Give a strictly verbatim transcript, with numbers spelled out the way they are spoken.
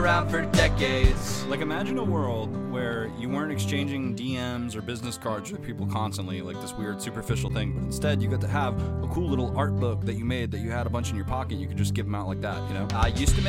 around for decades. Like, imagine a world where you weren't exchanging D Ms or business cards with people constantly, like this weird superficial thing, but instead you got to have a cool little art book that you made that you had a bunch in your pocket. You could just give them out like that, you know? I used to make